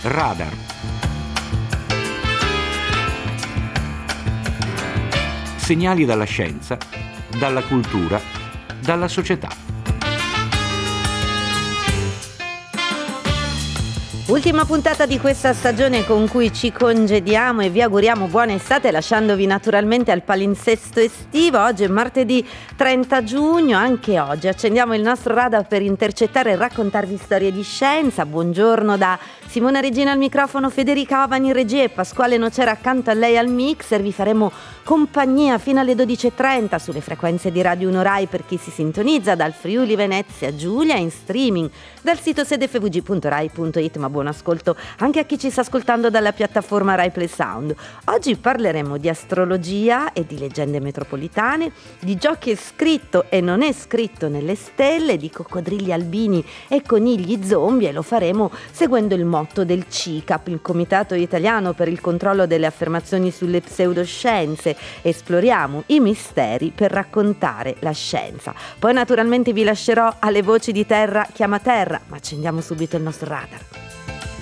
Radar. Segnali dalla scienza, dalla cultura, dalla società. Ultima puntata di questa stagione con cui ci congediamo e vi auguriamo buona estate, lasciandovi naturalmente al palinsesto estivo. Oggi è martedì 30 giugno, anche oggi accendiamo il nostro radar per intercettare e raccontarvi storie di scienza. Buongiorno da Simona Regina al microfono, Federica Ovan in regia e Pasquale Nocera accanto a lei al mixer. Vi faremo compagnia fino alle 12.30 sulle frequenze di Radio 1 Rai per chi si sintonizza dal Friuli Venezia Giulia, in streaming dal sito sedefvg.rai.it, ma buon ascolto anche a chi ci sta ascoltando dalla piattaforma Rai Play Sound. Oggi parleremo di astrologia e di leggende metropolitane, di ciò che è scritto e non è scritto nelle stelle, di coccodrilli albini e conigli zombie, e lo faremo seguendo il motto del CICAP, il Comitato Italiano per il Controllo delle Affermazioni sulle Pseudoscienze. Esploriamo i misteri per raccontare la scienza. Poi naturalmente vi lascerò alle voci di Terra chiama Terra, ma accendiamo subito il nostro radar.